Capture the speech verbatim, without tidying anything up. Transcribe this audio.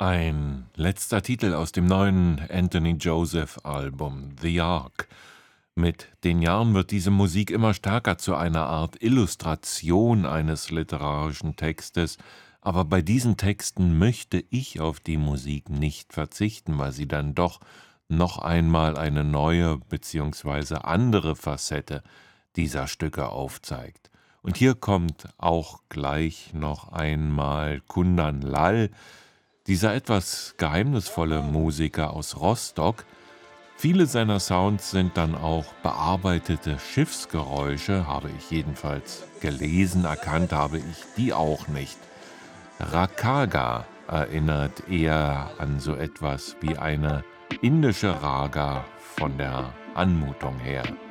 Ein letzter Titel aus dem neuen Anthony Joseph-Album „The Ark“. Mit den Jahren wird diese Musik immer stärker zu einer Art Illustration eines literarischen Textes, aber bei diesen Texten möchte ich auf die Musik nicht verzichten, weil sie dann doch noch einmal eine neue beziehungsweise andere Facette dieser Stücke aufzeigt. Und hier kommt auch gleich noch einmal Kundan Lal, dieser etwas geheimnisvolle Musiker aus Rostock. Viele seiner Sounds sind dann auch bearbeitete Schiffsgeräusche, habe ich jedenfalls gelesen, erkannt habe ich die auch nicht. Rakaga erinnert eher an so etwas wie eine indische Raga von der Anmutung her.